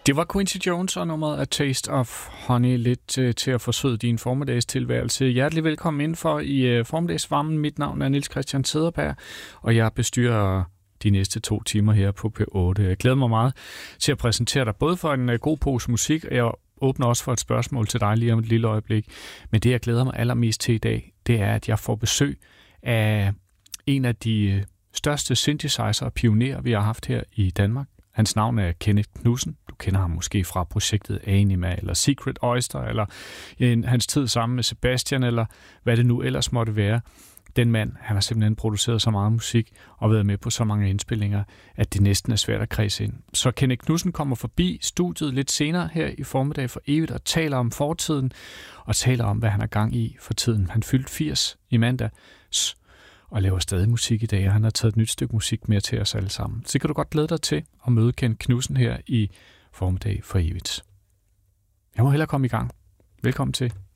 Det var Quincy Jones og nummeret A Taste of Honey, lidt til at forsøde din formiddagstilværelse. Hjertelig velkommen indenfor i formiddagsvarmen. Mit navn er Niels Christian Cederberg, og jeg bestyrer de næste 2 timer her på P8. Jeg glæder mig meget til at præsentere dig både for en god pose musik, og jeg åbner også for et spørgsmål til dig lige om et lille øjeblik. Men det, jeg glæder mig allermest til i dag, det er, at jeg får besøg af en af de største synthesizer og pionerer, vi har haft her i Danmark. Hans navn er Kenneth Knudsen. Du kender ham måske fra projektet Anima, eller Secret Oyster, eller hans tid sammen med Sebastian, eller hvad det nu ellers måtte være. Den mand, han har simpelthen produceret så meget musik og været med på så mange indspillinger, at det næsten er svært at kredse ind. Så Kenneth Knudsen kommer forbi studiet lidt senere her i formiddag for evigt og taler om fortiden og taler om, hvad han er gang i for tiden. Han fyldte 80 i mandags og laver stadig musik i dag, og han har taget et nyt stykke musik med til os alle sammen. Så kan du godt glæde dig til at møde Kenneth Knudsen her i formiddag for evigt. Jeg må hellere komme i gang. Velkommen til.